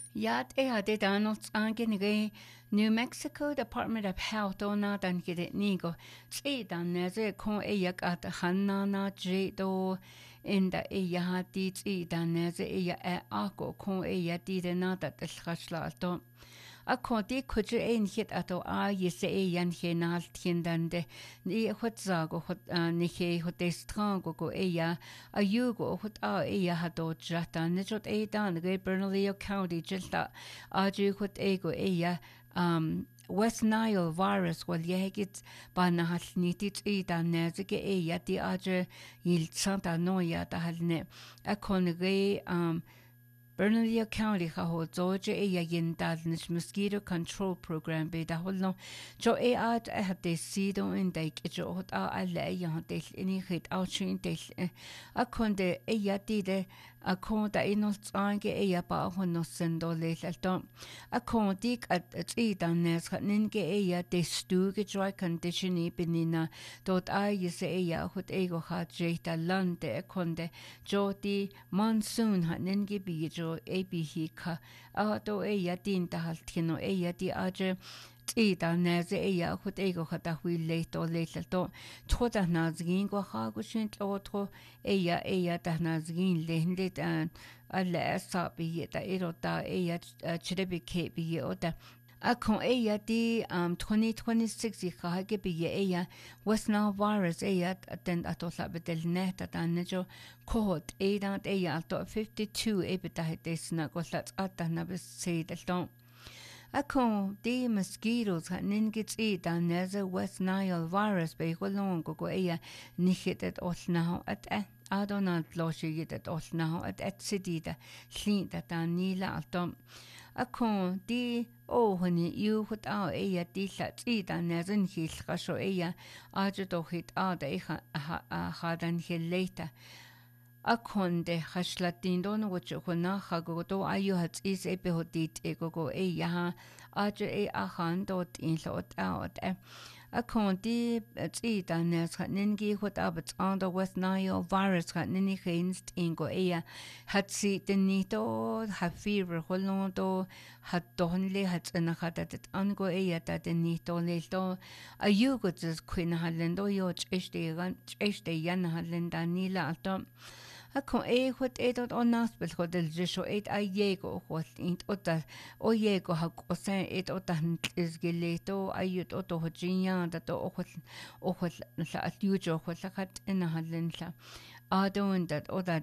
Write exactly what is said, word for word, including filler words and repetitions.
Yat e hade Donald's angenige New Mexico Department of Health ona dan gide nigo tsi dan neze kon e yak at hanna na je do inda e ya hati tsi dan neze e ya e ako kon e ya di de na dat khashla to a konti kuju ein hit ato a yese e yan henal tindande ni hotza go hot ni he hotestran go go e ya a yugo hot a e ya hado jata ne jot e dan ge Bernalillo County jilta a ju hot e go e ya um West Nile virus wal yegit ba na hal nitit e dan ne zege e ya di a je il santa no ya da halne a kon ge um Bernalillo County ha ho zoje e ya yindal nish mosquito control program be da holno jo e at e hat de sido in de jo hot a alle ya de ini hit outchin de a konde e ya di de a konda inol tsange e ya ba hono sendo le alto a kondik at tsi dan nes ninge e ya de stuge dry condition e benina dot a yese e ya hot e go ha je da lande e konde jo di monsoon ha ninge bi jo A B hika a to e ya tin ta hal tino e ya di aje ti da na ze e ya hot e go khata hui le to le to thoda na zgin go ha go shin to tho e ya e ya ta na zgin le hinde tan alla sa bi ta e ro ta e ya chrebi ke bi o ta a kon e ya di um twenty twenty-six i kha ge bi e ya West Nile virus e ya ten atola betel net ta ne jo kohot e da e ya to fifty-two e beta hetes na ko lat ata na be se de ton a kon di mosquitoes ha nin gits e da ne ze West Nile virus be ko long go go e ya ni hit et ol na at e adonant lo shi get et ol na at et sidida hlin da ta ni la altom a kon di o honi you hot a e ya di la tsi da ne zin hil ga sho e ya a ju do hit a da e ha ha dan hil later a kon de hashlatin don wo chu na ha go to a you hat is e be hodit e go go e ya a ju e a han dot in lot out e a kon di tsi da ne sa nin gi hot a but on the West Nile virus ha nin hinst in go e ya hat si den ni to ha fever holon to hat don le hat na hat dat an go e ya da den ni to le to a you go just queen halendo yo cheste gan cheste yan halenda ni la to a kon e hot e dot on naspel hot del jo et a yego hot int ota o yego ha ko sen et ota is geleto ayut oto hojinya da to o hot o hot la at yujo hot la hat in halen la a don dat oda